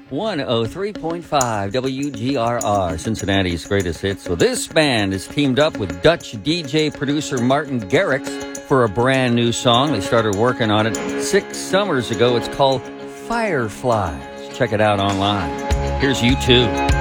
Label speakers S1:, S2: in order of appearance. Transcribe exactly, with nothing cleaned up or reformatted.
S1: one oh three point five W G R R, Cincinnati's greatest hits. So this band is teamed up with Dutch D J producer Martin Garrix for a brand new song. They started working on it six summers ago. It's called Fireflies. Check it out online. Here's U two.